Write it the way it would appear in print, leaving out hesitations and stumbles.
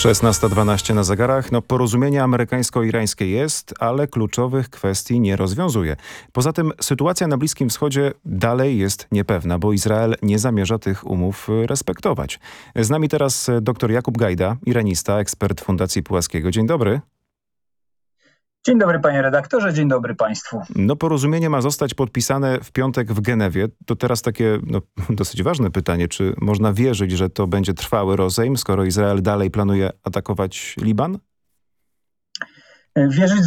16:12 na zegarach. Porozumienie amerykańsko-irańskie jest, ale kluczowych kwestii nie rozwiązuje. Poza tym sytuacja na Bliskim Wschodzie dalej jest niepewna, bo Izrael nie zamierza tych umów respektować. Z nami teraz dr Jakub Gajda, iranista, ekspert Fundacji Pułaskiego. Dzień dobry. Dzień dobry panie redaktorze, dzień dobry państwu. Porozumienie ma zostać podpisane w piątek w Genewie. To teraz takie dosyć ważne pytanie, czy można wierzyć, że to będzie trwały rozejm, skoro Izrael dalej planuje atakować Liban? Wierzyć